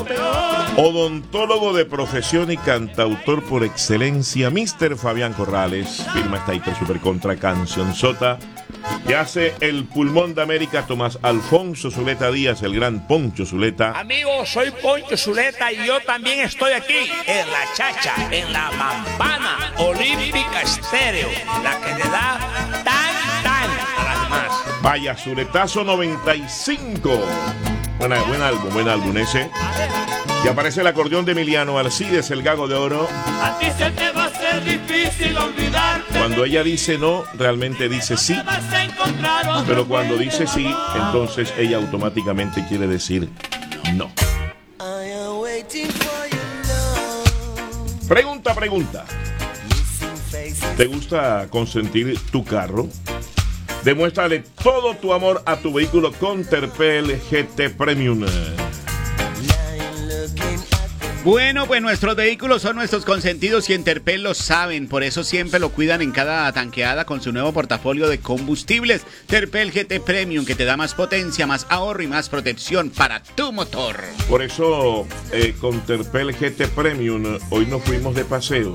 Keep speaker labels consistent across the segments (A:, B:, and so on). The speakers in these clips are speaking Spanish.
A: Odontólogo de profesión y cantautor por excelencia, Mr. Fabián Corrales, firma esta hiper super contra cancionzota que hace el pulmón de América, Tomás Alfonso Zuleta Díaz, el gran Poncho Zuleta.
B: Amigos, soy Poncho Zuleta y yo también estoy aquí en la chacha, en la mampana Olímpica Estéreo, la que le da tan a las demás.
A: Vaya, Zuletazo 95. Buen álbum ese. Y aparece el acordeón de Emiliano Alcides, el Gago de Oro.
C: A ti se te va a ser difícil olvidarte.
A: Cuando ella dice no, realmente dice sí. Pero cuando dice sí, entonces ella automáticamente quiere decir no. Pregunta. ¿Te gusta consentir tu carro? Demuéstrale todo tu amor a tu vehículo con Terpel GT Premium.
D: Bueno, pues nuestros vehículos son nuestros consentidos y en Terpel lo saben, por eso siempre lo cuidan en cada tanqueada con su nuevo portafolio de combustibles. Terpel GT Premium, que te da más potencia, más ahorro y más protección para tu motor.
A: Por eso, con Terpel GT Premium, hoy nos fuimos de paseo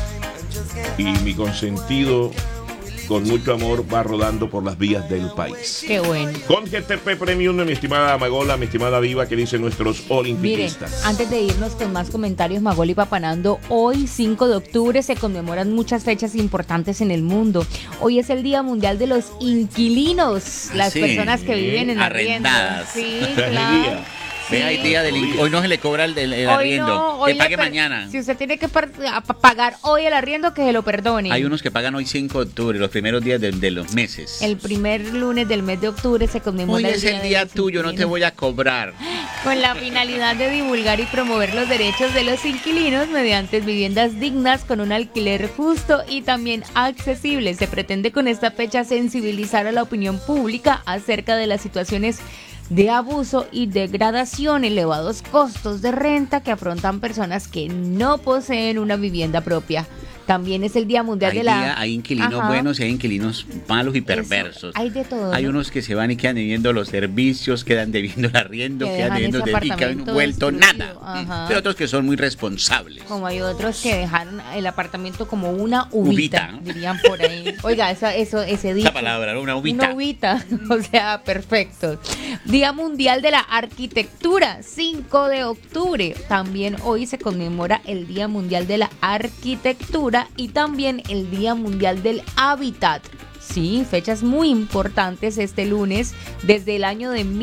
A: y mi consentido, con mucho amor, va rodando por las vías del país.
E: Qué bueno.
A: Con GTP Premium, mi estimada Magola, mi estimada Viva, que dicen nuestros olimpistas.
E: Miren, antes de irnos con más comentarios, Magola y Papanando, hoy 5 de octubre se conmemoran muchas fechas importantes en el mundo. Hoy es el Día Mundial de los Inquilinos, las personas que viven en
D: arrendadas.
E: Sí, claro.
D: Sí. Hay día hoy no se le cobra el arriendo,
E: no,
D: que pague mañana.
E: Si usted tiene que pagar hoy el arriendo, que se lo perdone.
D: Hay unos que pagan hoy 5 de octubre, los primeros días de los meses.
E: El primer lunes del mes de octubre se conmemora
D: hoy es el día tuyo, no te voy a cobrar.
E: Con la finalidad de divulgar y promover los derechos de los inquilinos mediante viviendas dignas con un alquiler justo y también accesible. Se pretende con esta fecha sensibilizar a la opinión pública acerca de las situaciones de abuso y degradación, elevados costos de renta que afrontan personas que no poseen una vivienda propia. También es el Día Mundial
D: Hay inquilinos buenos y hay inquilinos malos y perversos.
E: Hay de todo.
D: Hay unos que se van y quedan debiendo los servicios, quedan debiendo el arriendo, quedan debiendo y que han vuelto nada.
E: Ajá.
D: Pero otros que son muy responsables.
E: Como hay otros que dejaron el apartamento como una uvita, ¿no? Dirían por ahí. Oiga, ese día.
D: Esa palabra, ¿no? Una uvita.
E: Una uvita, o sea, perfecto. Día Mundial de la Arquitectura, 5 de octubre. También hoy se conmemora el Día Mundial de la Arquitectura y también el Día Mundial del Hábitat. Sí, fechas muy importantes este lunes. Desde el año de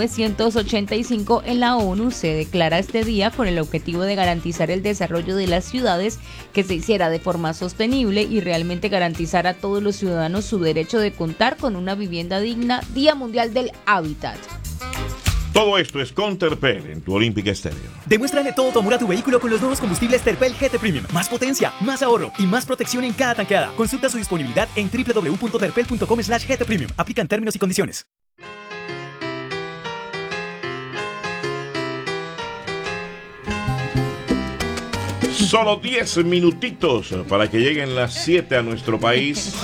E: 1985 en la ONU se declara este día con el objetivo de garantizar el desarrollo de las ciudades, que se hiciera de forma sostenible y realmente garantizar a todos los ciudadanos su derecho de contar con una vivienda digna. Día Mundial del Hábitat.
A: Todo esto es con Terpel en tu Olímpica Estéreo.
F: Demuéstrale todo tu amor a tu vehículo con los nuevos combustibles Terpel GT Premium. Más potencia, más ahorro y más protección en cada tanqueada. Consulta su disponibilidad en www.terpel.com/GT Premium. Aplican términos y condiciones.
A: Solo 10 minutitos para que lleguen las 7 a nuestro país.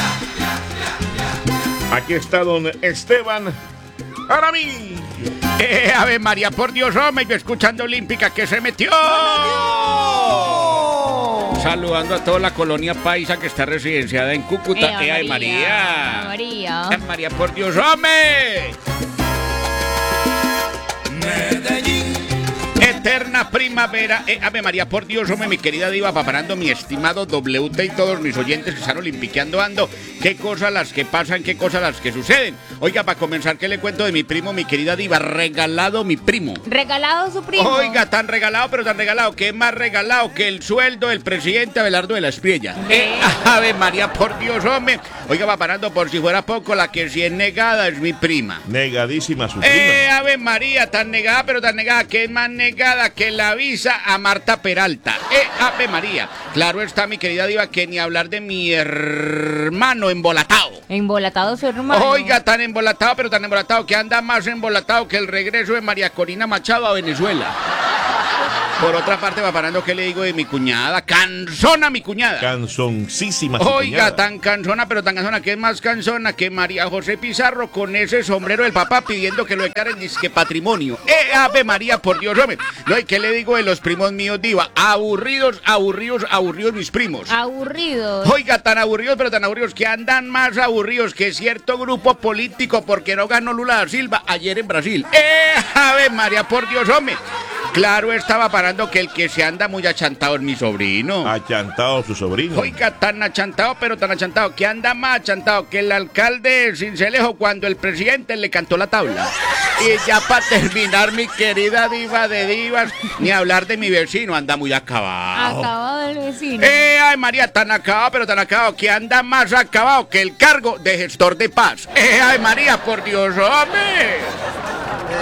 A: Aquí está don Esteban Aramí.
D: Ave María, por Dios, hombre, yo escuchando Olímpica que se metió. Saludando a toda la colonia paisa que está residenciada en Cúcuta. Ave María. Ave María, por Dios, hombre. Medellín. Eterna primavera. Ave María, por Dios, hombre, mi querida diva, paparando, mi estimado WT y todos mis oyentes que están olimpiqueando ando. Qué cosas las que pasan, qué cosas las que suceden. Oiga, para comenzar, ¿qué le cuento de mi primo, mi querida diva? Regalado mi primo.
E: ¿Regalado su primo?
D: Oiga, tan regalado, pero tan regalado, que es más regalado que el sueldo del presidente Abelardo de la Espriella. Ave María, por Dios, hombre. Oiga, va parando por si fuera poco, la que sí es negada es mi prima.
A: Negadísima su prima.
D: Ave María, tan negada, pero tan negada, que es más negada que la visa a Marta Peralta. Ave María. Claro está, mi querida diva, que ni hablar de mi hermano embolatado.
E: Embolatado su hermano.
D: Oiga, tan embolatado, pero tan embolatado, que anda más embolatado que el regreso de María Corina Machado a Venezuela. Por otra parte, va parando, ¿qué le digo de mi cuñada? Cansona mi cuñada.
A: Canzoncísima. su
D: Oiga,
A: cuñada.
D: tan cansona, pero tan cansona, que es más cansona que María José Pizarro con ese sombrero del papá pidiendo que lo declaren disque patrimonio. Ave María, por Dios, hombre. No, ¿y qué le digo de los primos míos, diva? Aburridos, aburridos, aburridos mis primos.
E: Aburridos.
D: Oiga, tan aburridos, pero tan aburridos, que andan más aburridos que cierto grupo político porque no ganó Lula da Silva ayer en Brasil. Ave María, por Dios, hombre. Claro, estaba parando que el que se anda muy achantado es mi sobrino.
A: Achantado su sobrino.
D: Oiga, tan achantado, pero tan achantado, que anda más achantado que el alcalde de Sincelejo cuando el presidente le cantó la tabla. Y ya para terminar, mi querida diva de divas, ni hablar de mi vecino, anda muy acabado.
E: Acabado el vecino.
D: Ay, María, tan acabado, pero tan acabado, que anda más acabado que el cargo de gestor de paz. Ay, María, por Dios, hombre.